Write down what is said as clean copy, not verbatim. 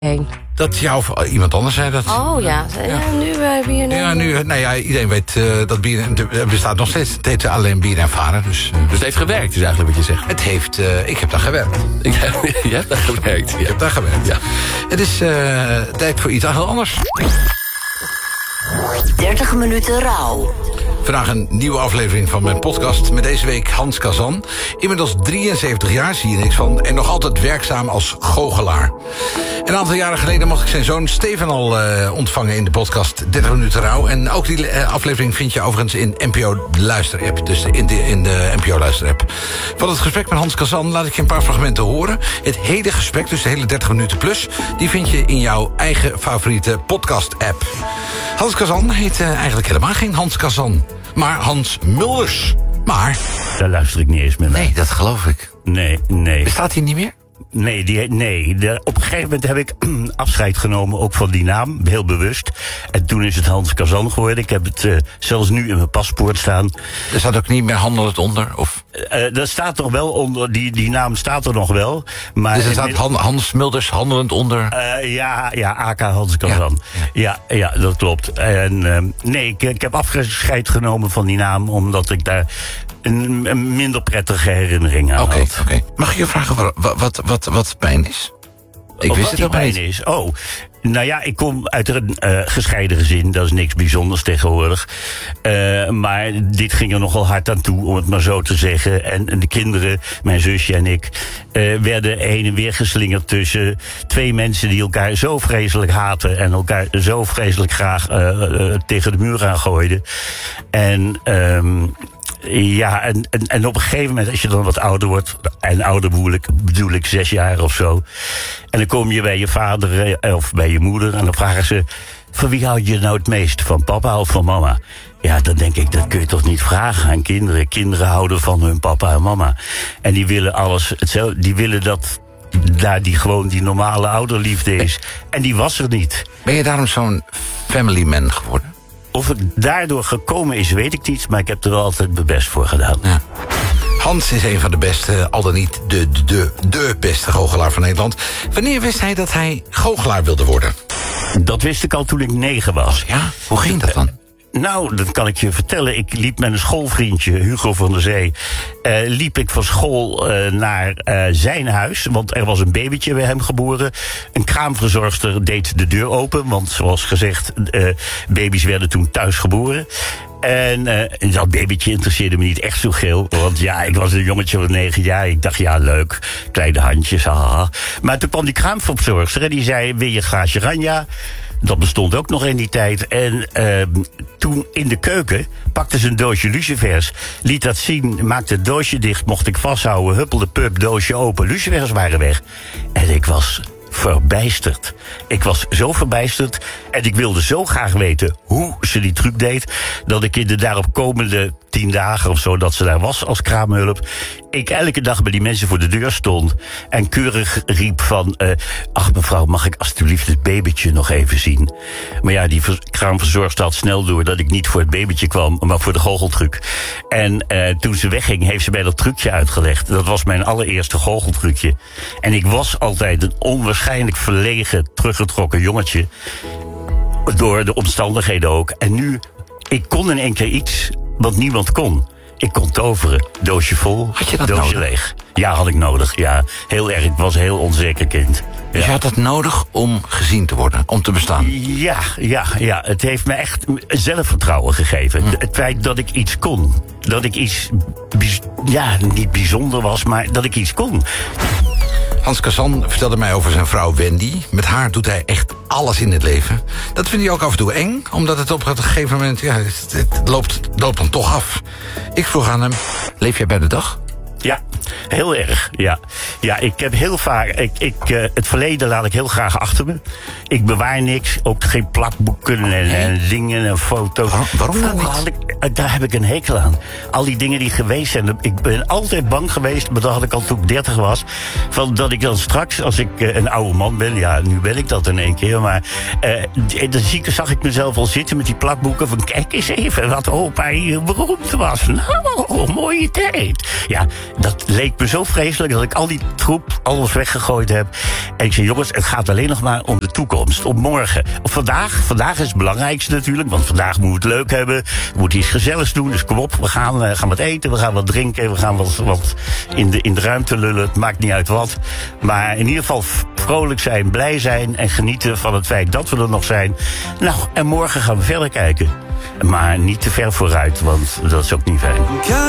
heen. Dat jou of iemand anders zei dat. Oh ja, nu bier. Ja, nu, nou ja, iedereen weet dat bier, er bestaat nog steeds. Het heet alleen bier en varen. Dus het heeft gewerkt, is eigenlijk wat je zegt. Het heeft, ik heb daar gewerkt. Je hebt daar gewerkt. Ik heb daar gewerkt, ja. Het is tijd voor iets heel anders. 30 minuten rouw. Vandaag een nieuwe aflevering van mijn podcast. Met deze week Hans Kazan. Inmiddels 73 jaar, zie je niks van. En nog altijd werkzaam als goochelaar. Een aantal jaren geleden mocht ik zijn zoon Steven al ontvangen in de podcast 30 minuten rouw. En ook die aflevering vind je overigens in NPO Luisterapp. Dus in de NPO Luisterapp. Van het gesprek met Hans Kazan laat ik je een paar fragmenten horen. Het hele gesprek, dus de hele 30 minuten plus, die vind je in jouw eigen favoriete podcast-app. Hans Kazan heet eigenlijk helemaal geen Hans Kazan, maar Hans Mulders. Maar daar luister ik niet eens meer naar. Nee, dat geloof ik. Nee. Bestaat hij niet meer? Nee. Op een gegeven moment heb ik afscheid genomen, ook van die naam, heel bewust. En toen is het Hans Kazan geworden. Ik heb het zelfs nu in mijn paspoort staan. Er staat ook niet meer handelend onder? Of? Dat staat nog wel onder, die naam staat er nog wel. Maar dus er staat Hans Mulders handelend onder? Ja, AK Hans Kazan. Ja, dat klopt. En ik heb afscheid genomen van die naam, omdat ik daar een minder prettige herinnering aan had. Oké. Mag ik je vragen wat pijn is? Ik wist het ook niet. Is. Oh, nou ja, ik kom uit een gescheiden gezin. Dat is niks bijzonders tegenwoordig. Maar dit ging er nogal hard aan toe, om het maar zo te zeggen. En de kinderen, mijn zusje en ik, werden heen en weer geslingerd tussen twee mensen die elkaar zo vreselijk haten en elkaar zo vreselijk graag tegen de muur aan gooiden. En op een gegeven moment, als je dan wat ouder wordt, en ouder bedoel ik 6 jaar of zo, en dan kom je bij je vader of bij je moeder en dan vragen ze: van wie houd je nou het meest? Van papa of van mama? Ja, dan denk ik, dat kun je toch niet vragen aan kinderen. Kinderen houden van hun papa en mama. En die willen alles hetzelfde. Die willen dat daar die normale ouderliefde is. En die was er niet. Ben je daarom zo'n family man geworden? Of het daardoor gekomen is, weet ik niet, maar ik heb er wel altijd mijn best voor gedaan. Ja. Hans is een van de beste, al dan niet de beste goochelaar van Nederland. Wanneer wist hij dat hij goochelaar wilde worden? Dat wist ik al toen ik 9 was. Ja? Hoe ging dat dan? Nou, dat kan ik je vertellen. Ik liep met een schoolvriendje, Hugo van der Zee, liep ik van school naar zijn huis. Want er was een babytje bij hem geboren. Een kraamverzorgster deed de deur open. Want zoals gezegd, baby's werden toen thuis geboren. En dat babytje interesseerde me niet echt zo geel. Want ja, ik was een jongetje van 9 jaar. Ik dacht, ja, leuk, kleine handjes, haha. Maar toen kwam die kraamverzorgster en die zei: wil je een glaasje Ranja? Dat bestond ook nog in die tijd. En toen in de keuken pakte ze een doosje lucifers, liet dat zien, maakte het doosje dicht, mocht ik vasthouden, huppelde pup, doosje open, lucifers waren weg. En ik was verbijsterd. Ik was zo verbijsterd en ik wilde zo graag weten hoe ze die truc deed, dat ik in de daaropkomende 10 dagen of zo dat ze daar was als kraamhulp, ik elke dag bij die mensen voor de deur stond en keurig riep van: ach mevrouw, mag ik alstublieft het babytje nog even zien? Maar ja, die kraamverzorgster had snel door dat ik niet voor het babytje kwam, maar voor de goocheltruc. En toen ze wegging, heeft ze mij dat trucje uitgelegd. Dat was mijn allereerste goocheltrucje. En ik was altijd een onwaarschijnlijk verlegen, teruggetrokken jongetje, door de omstandigheden ook. En nu, ik kon in één keer iets wat niemand kon. Ik kon toveren. Doosje vol, had je dat doosje nodig? leeg. Ja, had ik nodig. Ja, heel erg. Ik was een heel onzeker kind. Dus je had dat nodig om gezien te worden, om te bestaan? Ja. Het heeft me echt zelfvertrouwen gegeven. Het feit dat ik iets kon. Dat ik iets, niet bijzonder was, maar dat ik iets kon. Hans Kazan vertelde mij over zijn vrouw Wendy. Met haar doet hij echt alles in het leven. Dat vind hij ook af en toe eng, omdat het op een gegeven moment, het loopt dan toch af. Ik vroeg aan hem: leef jij bij de dag? Ja, heel erg, ja. Ja, ik heb heel vaak, het verleden laat ik heel graag achter me. Ik bewaar niks, ook geen plakboeken en dingen en foto's. Waarom dan niet? Daar heb ik een hekel aan. Al die dingen die geweest zijn. Ik ben altijd bang geweest, maar dat had ik al toen ik 30 was, van dat ik dan straks, als ik een oude man ben, ja, nu ben ik dat in één keer, maar dan zag ik mezelf al zitten met die plakboeken van: kijk eens even wat opa hier beroemd was. Nou, mooie tijd. Ja, Dat leek me zo vreselijk dat ik al die troep alles weggegooid heb. En ik zei, jongens, het gaat alleen nog maar om de toekomst. Om morgen. Of vandaag. Vandaag is het belangrijkste natuurlijk. Want vandaag moeten we het leuk hebben. We moeten iets gezelligs doen. Dus kom op, we gaan wat eten. We gaan wat drinken. We gaan wat in de ruimte lullen. Het maakt niet uit wat. Maar in ieder geval vrolijk zijn, blij zijn. En genieten van het feit dat we er nog zijn. Nou, en morgen gaan we verder kijken. Maar niet te ver vooruit, want dat is ook niet fijn.